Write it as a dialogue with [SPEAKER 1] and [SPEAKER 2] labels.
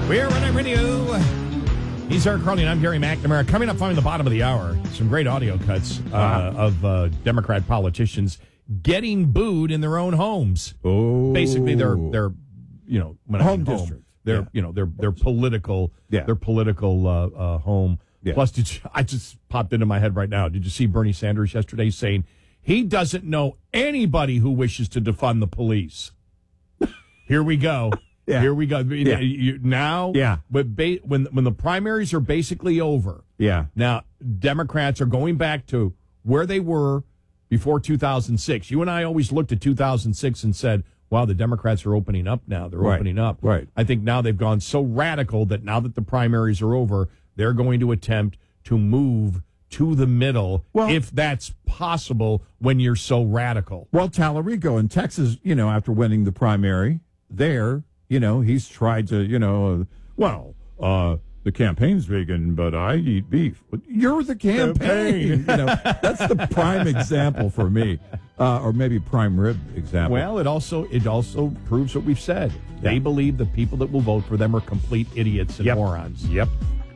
[SPEAKER 1] We're running radio. He's Eric Carly, and I'm Gary McNamara. Coming up following the bottom of the hour, some great audio cuts of Democrat politicians getting booed in their own homes.
[SPEAKER 2] Oh,
[SPEAKER 1] basically, they're when
[SPEAKER 2] home district.
[SPEAKER 1] Their political home.
[SPEAKER 2] Yeah.
[SPEAKER 1] Plus, I just popped into my head right now. Did you see Bernie Sanders yesterday saying he doesn't know anybody who wishes to defund the police? Here we go.
[SPEAKER 2] Yeah.
[SPEAKER 1] Here we go.
[SPEAKER 2] Yeah.
[SPEAKER 1] Now,
[SPEAKER 2] yeah.
[SPEAKER 1] But when the primaries are basically over,
[SPEAKER 2] yeah.
[SPEAKER 1] Now Democrats are going back to where they were before 2006. You and I always looked at 2006 and said, "Wow, the Democrats are opening up now. They're opening up."
[SPEAKER 2] Right.
[SPEAKER 1] I think now they've gone so radical that now that the primaries are over, they're going to attempt to move to the middle, if that's possible when you're so radical.
[SPEAKER 2] Well, Tallarico in Texas, after winning the primary there, he's tried to, the campaign's vegan, but I eat beef. You're the campaign. That's the prime example for me, or maybe prime rib example.
[SPEAKER 1] Well, it also proves what we've said. They believe the people that will vote for them are complete idiots and morons.
[SPEAKER 2] Yep.